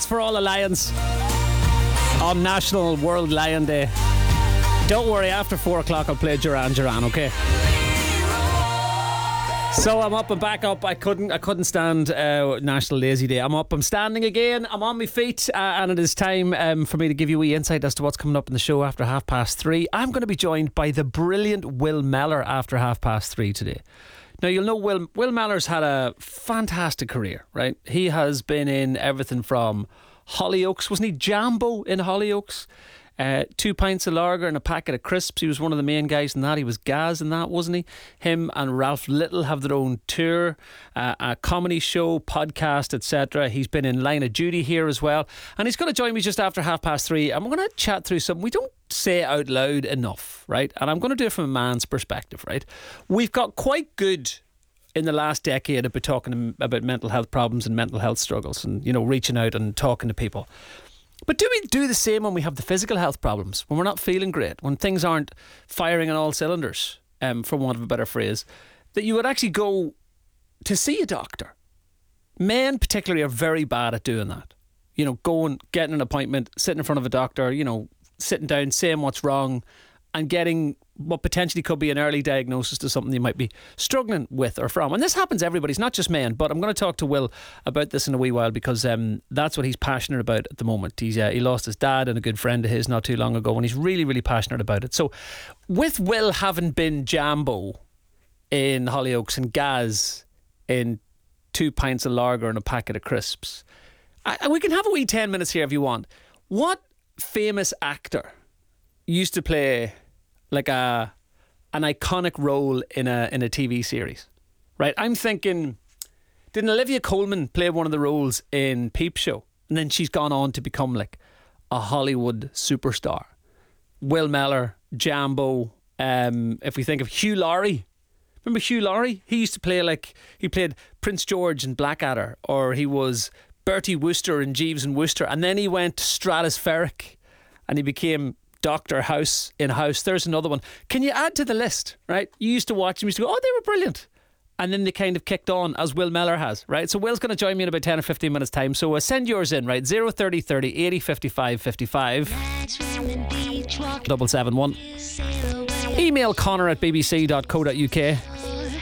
for all the lions on National World Lion Day. Don't worry, after 4 o'clock I'll play Duran Duran, okay? So I'm up and back up. I couldn't stand National Lazy Day. I'm up, I'm standing again, I'm on my feet, and it is time for me to give you a wee insight as to what's coming up in the show after 3:30. I'm going to be joined by the brilliant Will Mellor after 3:30 today. Now, you'll know Will Mellor's had a fantastic career, right? He has been in everything from Hollyoaks. Wasn't he Jambo in Hollyoaks? 2 pints of lager and a packet of crisps. He was one of the main guys in that. He was Gaz in that, wasn't he? Him and Ralph Little have their own tour, a comedy show, podcast, etc. He's been in Line of Duty here as well. And he's going to join me just after 3:30. And we're going to chat through something we don't say out loud enough, right? And I'm going to do it from a man's perspective, right? We've got quite good in the last decade about talking about mental health problems and mental health struggles and, you know, reaching out and talking to people. But do we do the same when we have the physical health problems, when we're not feeling great, when things aren't firing on all cylinders, for want of a better phrase, that you would actually go to see a doctor? Men particularly are very bad at doing that. You know, going, getting an appointment, sitting in front of a doctor, you know, sitting down, saying what's wrong and getting what potentially could be an early diagnosis to something you might be struggling with or from. And this happens to everybody, it's not just men, but I'm going to talk to Will about this in a wee while because that's what he's passionate about at the moment. He lost his dad and a good friend of his not too long ago, and he's really, really passionate about it. So with Will having been Jambo in Hollyoaks and Gaz in 2 pints of lager and a packet of crisps, we can have a wee 10 minutes here if you want. What famous actor used to play like an iconic role in a TV series, right? I'm thinking, didn't Olivia Colman play one of the roles in Peep Show? And then she's gone on to become like a Hollywood superstar. Will Mellor, Jambo. If we think of Hugh Laurie, remember Hugh Laurie? He used to play he played Prince George in Blackadder, or he was Bertie Wooster in Jeeves and Wooster, and then he went stratospheric and he became Dr. House in House. There's another one. Can you add to the list, right? You used to watch them, you used to go, oh, they were brilliant. And then they kind of kicked on, as Will Mellor has, right? So Will's going to join me in about 10 or 15 minutes time. So send yours in, right? 030 30 80 55 55 771. Email Connor at bbc.co.uk.